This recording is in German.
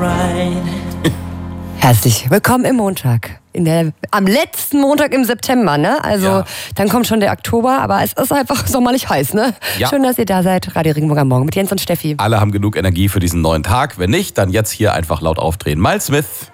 Herzlich willkommen im Montag. Am letzten Montag im September, ne? Also dann kommt schon der Oktober, aber es ist einfach sommerlich heiß, ne? Ja. Schön, dass ihr da seid. Radio Regenbogen am Morgen mit Jens und Steffi. Alle haben genug Energie für diesen neuen Tag. Wenn nicht, dann jetzt hier einfach laut aufdrehen. Miles Smith.